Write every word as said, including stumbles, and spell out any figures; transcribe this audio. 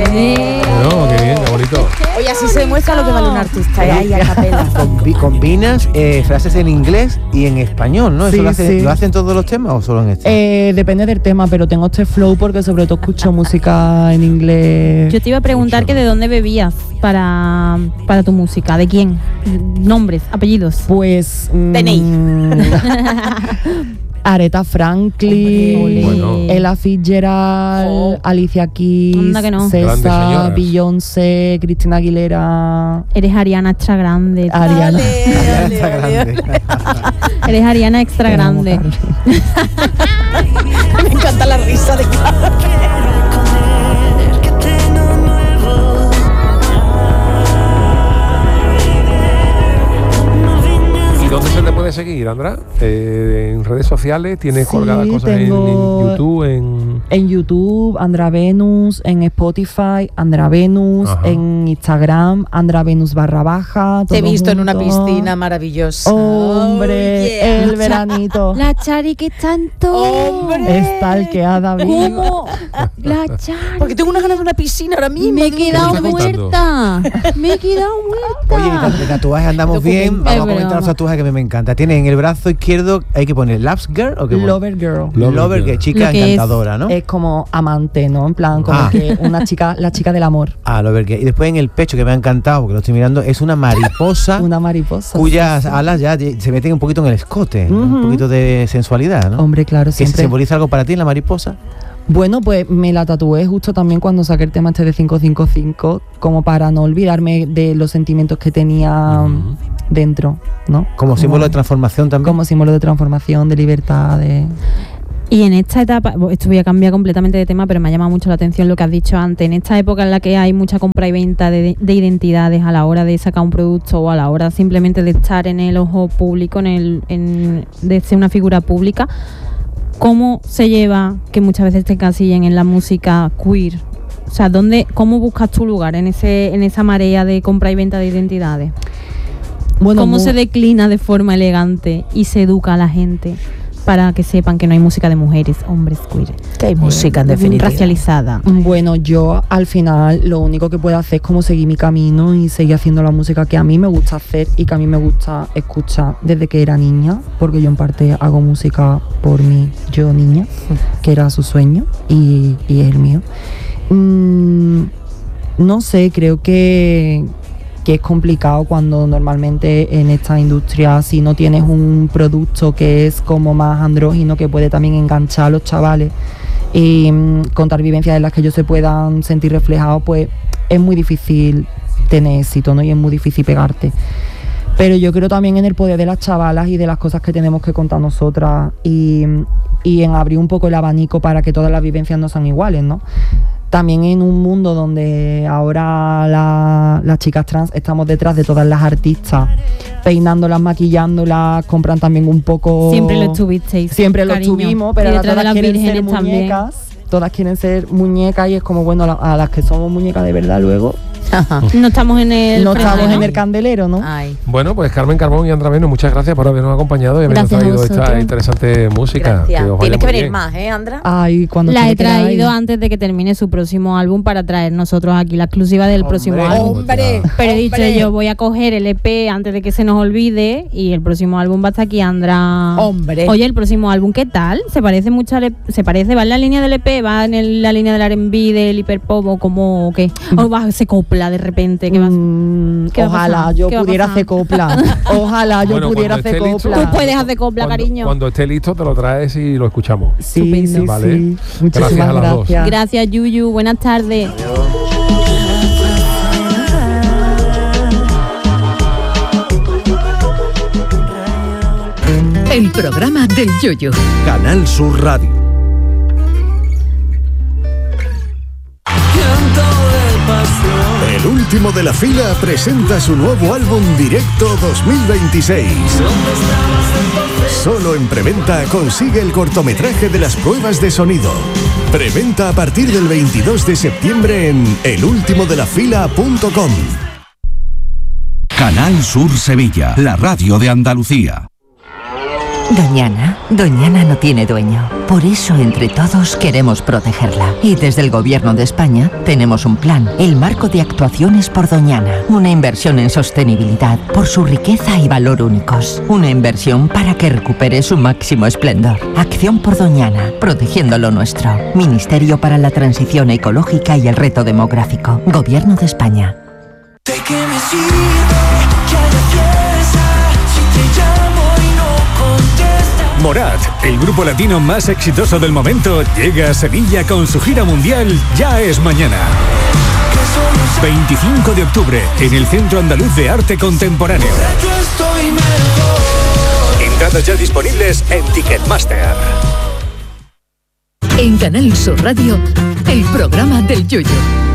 ¡Hombre! Bueno, qué bien, qué bonito. Oye, así se demuestra lo que vale un artista, ¿eh? Ahí a capela. Combi- combinas eh, frases en inglés y en español, ¿no? ¿Eso Sí, lo, hace- sí. ¿Lo hacen todos los temas o solo en este? Eh, depende del tema, pero tengo este flow porque sobre todo escucho música en inglés. Yo te iba a preguntar que de dónde bebías para, para tu música, ¿de quién? Nombres, apellidos. Pues D N I. mm, Aretha Franklin, Hombre, Bueno. Ella Fitzgerald, Oh. Alicia Keys, Anda que no. Grandes César, señoras. Beyoncé, Cristina Aguilera, Eres Ariana extra grande. Ariana. Dale, Está dale, dale. grande. Eres Ariana extra Te amo, grande. Carmen. Me encanta la risa de ¿Y dónde se te puede seguir, Andra? Eh, ¿En redes sociales? ¿Tienes Sí, colgadas cosas en- en, tengo- YouTube? En... En YouTube, Andra Venus, en Spotify, Andra Venus, Ajá. en Instagram, Andra Venus barra baja. Te he todo visto en una junto. piscina maravillosa. Hombre, Oh, yeah. el veranito. La Chari que está en todo. Hombre. Está el que ha dado ¿Cómo? La Chari. Porque tengo unas ganas de una piscina ahora mismo. Me he de- quedado estás contando? muerta. Me he quedado Oye, muerta. de tatuajes andamos Documento. bien. Vamos a Es comentar broma. los tatuajes que a mí me encanta. Tiene en el brazo izquierdo, hay que poner Loves Girl o qué pone? Lover Girl. Lover Lover Girl. Girl, chica Lo que es- encantadora, ¿no? Es como amante, ¿no? En plan, como Ah. que una chica, la chica del amor. Ah, Lover Girl. Y después en el pecho, que me ha encantado, porque lo estoy mirando, es una mariposa Una mariposa. cuyas alas ya de- se meten un poquito en el escote, ¿no? Un Ujú. poquito de sensualidad, ¿no? Hombre, claro, ¿Que siempre. simboliza algo para ti en la mariposa? Bueno, pues me la tatué justo también cuando saqué el tema este de cinco cinco cinco, como para no olvidarme de los sentimientos que tenía Ujú. dentro, ¿no? Como símbolo de transformación también. Como símbolo de transformación, de libertad, de... Y en esta etapa, bo- esto voy a cambiar completamente de tema, pero me ha llamado mucho la atención lo que has dicho antes. En esta época en la que hay mucha compra y venta de, de identidades a la hora de sacar un producto o a la hora simplemente de estar en el ojo público, en el, en, de ser una figura pública, ¿cómo se lleva que muchas veces te encasillen en la música queer? O sea, ¿dónde, ¿cómo buscas tu lugar en ese en esa marea de compra y venta de identidades? Bueno, ¿Cómo mu- se declina de forma elegante y se educa a la gente para que sepan que no hay música de mujeres, hombres queer? Que hay música en Eh, definitiva. racializada. Bueno, yo al final lo único que puedo hacer es como seguir mi camino y seguir haciendo la música que a mí me gusta hacer y que a mí me gusta escuchar desde que era niña, porque yo en parte hago música por mí, yo niña, que era su sueño y, y es el mío. Mm, no sé, creo que, que es complicado cuando normalmente en esta industria, si no tienes un producto que es como más andrógino, que puede también enganchar a los chavales y mm, contar vivencias en las que ellos se puedan sentir reflejados, pues es muy difícil tener éxito, ¿no? Y es muy difícil pegarte. Pero yo creo también en el poder de las chavalas y de las cosas que tenemos que contar nosotras y, y en abrir un poco el abanico para que todas las vivencias no sean iguales, ¿no? También en un mundo donde ahora la- las chicas trans estamos detrás de todas las artistas, peinándolas, maquillándolas, compran también un poco... Siempre lo estuvisteis. Siempre lo cariño. tuvimos, pero Y ahora detrás de todas las quieren ser vírgenes también. muñecas. Todas quieren ser muñecas y es como, bueno, la- a las que somos muñecas de verdad luego No estamos en el no frente, estamos ¿no? en el candelero, ¿no? Ay, Bueno, pues Carmen Carbón y Andra Venus, muchas gracias por habernos acompañado y habernos Gracias a traído esta vosotros. interesante música. gracias. Que os vaya Tienes que muy venir bien. más, ¿eh, Andra? Ay, cuando La he ustedes queráis. traído antes de que termine su próximo álbum para traer nosotros aquí la exclusiva del Hombre. próximo álbum. ¡Hombre! Pero he dicho hombre, yo, voy a coger el E P antes de que se nos olvide y el próximo álbum va a estar aquí, Andra. ¡Hombre! Oye, el próximo álbum, ¿qué tal? ¿Se parece mucho al E P? ¿Se parece? ¿Va en la línea del E P? ¿Va en el- la línea del R and B, del hiperpop o cómo o qué? ¿O va, se copla de repente? ¿Qué va a- Mm, ¿Qué va a ojalá pasar? yo ¿Qué va a pudiera pasar? hacer copla. Ojalá yo Bueno, pudiera cuando hacer esté listo- copla. Tú puedes hacer copla, Cuando- cariño. Cuando esté listo te lo traes y lo escuchamos. Sí, Estupendo. sí, Vale. sí. Gracias Muchísimas a las dos. gracias. Gracias, Yuyu. Buenas tardes. El programa del Yoyo. Canal Sur Radio. El último de la fila presenta su nuevo álbum Directo dos mil veintiséis. Solo en preventa consigue el cortometraje de las pruebas de sonido. Preventa a partir del veintidós de septiembre en el último de la fila punto com. Canal Sur Sevilla, la radio de Andalucía. Doñana, Doñana no tiene dueño. Por eso entre todos queremos protegerla. Y desde el Gobierno de España tenemos un plan, el Marco de Actuaciones por Doñana. Una inversión en sostenibilidad por su riqueza y valor únicos. Una inversión para que recupere su máximo esplendor. Acción por Doñana, protegiendo lo nuestro. Ministerio para la Transición Ecológica y el Reto Demográfico. Gobierno de España. Morat, el grupo latino más exitoso del momento, llega a Sevilla con su gira mundial Ya es Mañana. veinticinco de octubre, en el Centro Andaluz de Arte Contemporáneo. Entradas ya disponibles en Ticketmaster. En Canal Sur Radio, el programa del Yoyo.